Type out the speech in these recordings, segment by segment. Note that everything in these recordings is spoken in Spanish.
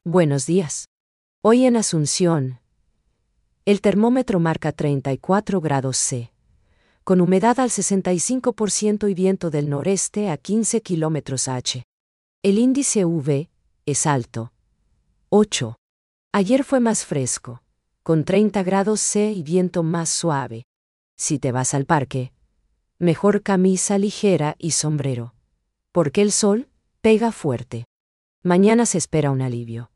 Buenos días. Hoy en Asunción, el termómetro marca 34 grados C, con humedad al 65% y viento del noreste a 15 km/h. El índice UV es alto, 8. Ayer fue más fresco, con 30 grados C y viento más suave. Si te vas al parque, mejor camisa ligera y sombrero, porque el sol pega fuerte. Mañana se espera un alivio.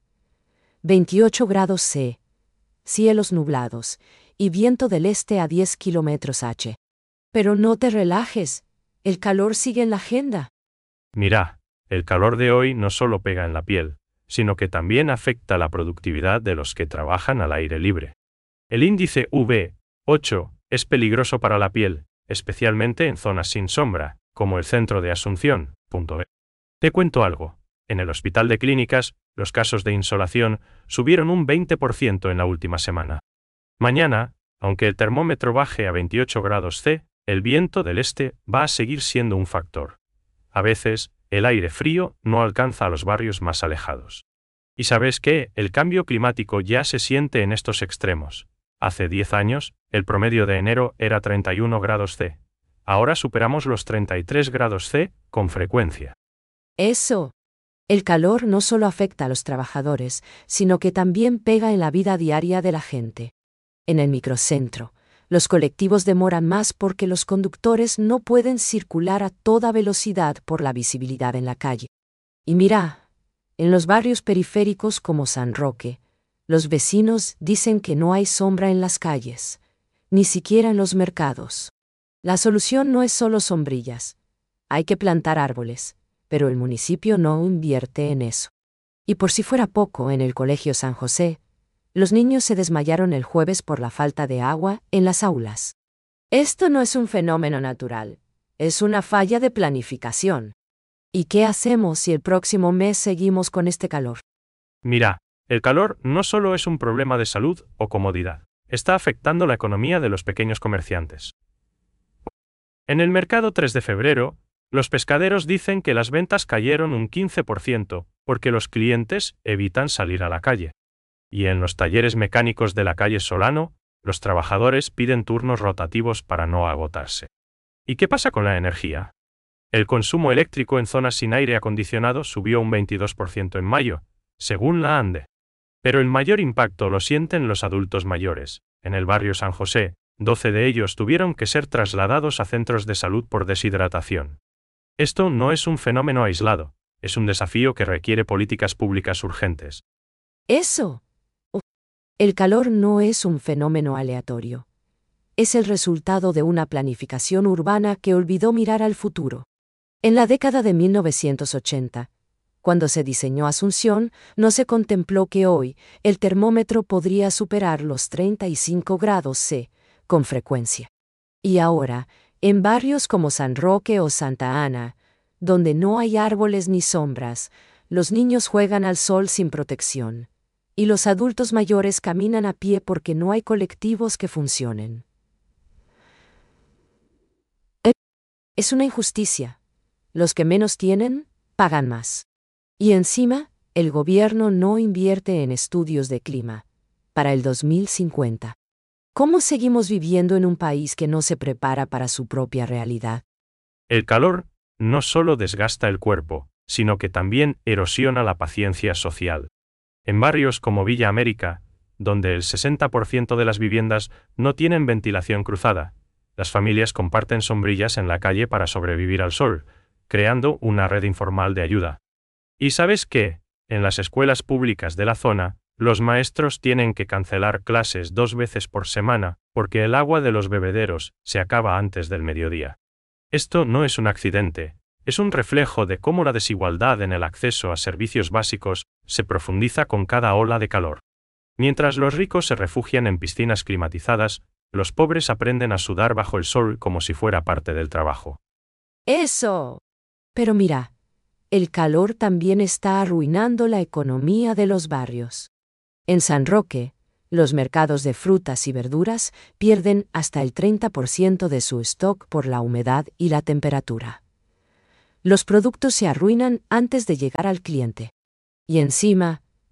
28 grados C, cielos nublados y viento del este a 10 km/h. Pero no te relajes, el calor sigue en la agenda. Mira, el calor de hoy no solo pega en la piel, sino que también afecta la productividad de los que trabajan al aire libre. El índice UV8 es peligroso para la piel, especialmente en zonas sin sombra, como el centro de Asunción. Te cuento algo. En el Hospital de Clínicas, los casos de insolación subieron un 20% en la última semana. Mañana, aunque el termómetro baje a 28 grados C, el viento del este va a seguir siendo un factor. A veces, el aire frío no alcanza a los barrios más alejados. ¿Y sabes qué? El cambio climático ya se siente en estos extremos. Hace 10 años, el promedio de enero era 31 grados C. Ahora superamos los 33 grados C con frecuencia. Eso. El calor no solo afecta a los trabajadores, sino que también pega en la vida diaria de la gente. En el microcentro, los colectivos demoran más porque los conductores no pueden circular a toda velocidad por la visibilidad en la calle. Y mira, en los barrios periféricos como San Roque, los vecinos dicen que no hay sombra en las calles, ni siquiera en los mercados. La solución no es solo sombrillas. Hay que plantar árboles, pero el municipio no invierte en eso. Y por si fuera poco, en el Colegio San José, los niños se desmayaron el jueves por la falta de agua en las aulas. Esto no es un fenómeno natural, es una falla de planificación. ¿Y qué hacemos si el próximo mes seguimos con este calor? Mira, el calor no solo es un problema de salud o comodidad, está afectando la economía de los pequeños comerciantes. En el mercado 3 de febrero, los pescaderos dicen que las ventas cayeron un 15% porque los clientes evitan salir a la calle. Y en los talleres mecánicos de la calle Solano, los trabajadores piden turnos rotativos para no agotarse. ¿Y qué pasa con la energía? El consumo eléctrico en zonas sin aire acondicionado subió un 22% en mayo, según la ANDE. Pero el mayor impacto lo sienten los adultos mayores. En el barrio San José, 12 de ellos tuvieron que ser trasladados a centros de salud por deshidratación. Esto no es un fenómeno aislado, es un desafío que requiere políticas públicas urgentes. Eso. El calor no es un fenómeno aleatorio. Es el resultado de una planificación urbana que olvidó mirar al futuro. En la década de 1980, cuando se diseñó Asunción, no se contempló que hoy el termómetro podría superar los 35 grados C con frecuencia. Y ahora, en barrios como San Roque o Santa Ana, donde no hay árboles ni sombras, los niños juegan al sol sin protección, y los adultos mayores caminan a pie porque no hay colectivos que funcionen. Es una injusticia. Los que menos tienen, pagan más. Y encima, el gobierno no invierte en estudios de clima para el 2050. ¿Cómo seguimos viviendo en un país que no se prepara para su propia realidad? El calor no solo desgasta el cuerpo, sino que también erosiona la paciencia social. En barrios como Villa América, donde el 60% de las viviendas no tienen ventilación cruzada, las familias comparten sombrillas en la calle para sobrevivir al sol, creando una red informal de ayuda. ¿Y sabes qué? En las escuelas públicas de la zona, los maestros tienen que cancelar clases 2 veces por semana porque el agua de los bebederos se acaba antes del mediodía. Esto no es un accidente, es un reflejo de cómo la desigualdad en el acceso a servicios básicos se profundiza con cada ola de calor. Mientras los ricos se refugian en piscinas climatizadas, los pobres aprenden a sudar bajo el sol como si fuera parte del trabajo. ¡Eso! Pero mira, el calor también está arruinando la economía de los barrios. En San Roque, los mercados de frutas y verduras pierden hasta el 30% de su stock por la humedad y la temperatura. Los productos se arruinan antes de llegar al cliente. Y encima,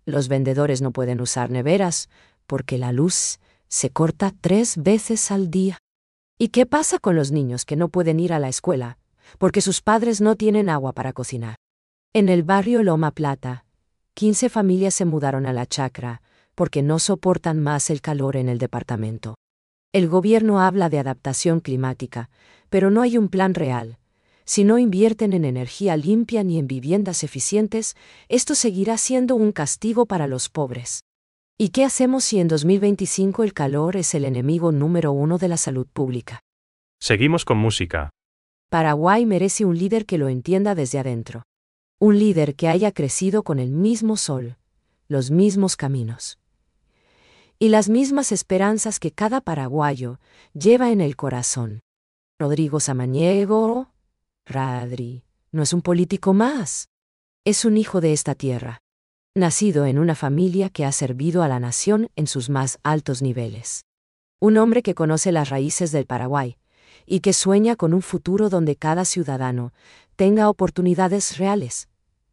Los vendedores no pueden usar neveras porque la luz se corta 3 veces al día. ¿Y qué pasa con los niños que no pueden ir a la escuela porque sus padres no tienen agua para cocinar? En el barrio Loma Plata, 15 familias se mudaron a la chacra porque no soportan más el calor en el departamento. El gobierno habla de adaptación climática, pero no hay un plan real. Si no invierten en energía limpia ni en viviendas eficientes, esto seguirá siendo un castigo para los pobres. ¿Y qué hacemos si en 2025 el calor es el enemigo número 1 de la salud pública? Seguimos con música. Paraguay merece un líder que lo entienda desde adentro. Un líder que haya crecido con el mismo sol, los mismos caminos y las mismas esperanzas que cada paraguayo lleva en el corazón. Rodrigo Samaniego, Radri, no es un político más. Es un hijo de esta tierra, nacido en una familia que ha servido a la nación en sus más altos niveles. Un hombre que conoce las raíces del Paraguay y que sueña con un futuro donde cada ciudadano tenga oportunidades reales.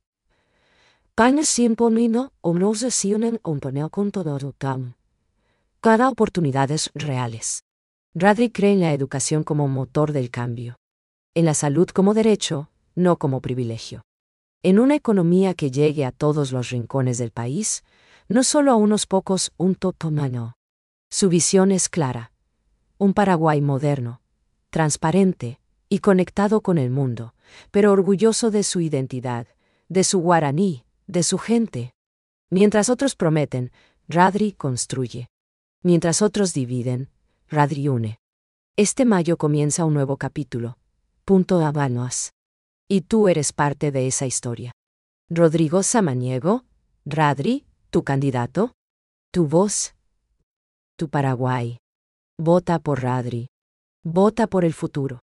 Cada oportunidades reales. Radri cree en la educación como motor del cambio. En la salud como derecho, no como privilegio. En una economía que llegue a todos los rincones del país, no solo a unos pocos, un totomano. Su visión es clara. Un Paraguay moderno, transparente y conectado con el mundo, pero orgulloso de su identidad, de su guaraní, de su gente. Mientras otros prometen, Radri construye. Mientras otros dividen, Radri une. Este mayo comienza un nuevo capítulo. Punto Habanos. Y tú eres parte de esa historia. Rodrigo Samaniego, Radri, tu candidato, tu voz, tu Paraguay. Vota por Radri. Vota por el futuro.